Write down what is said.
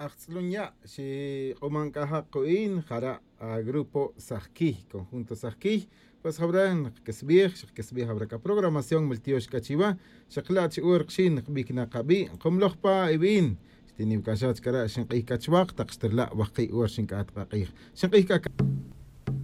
Axlunya, si Omancaja Coin, Jara, Grupo Sajki, Conjunto Sajki, pues habrá que habrá que programación, Multios Cachiva, Shaklat, Urkshin, Bikna Kabi, Komlochpa, Ibin, Tinib Kajat Kara, Shankai Kachwak, Taxterla, Waki, Urshin Kat Kaki, Shankai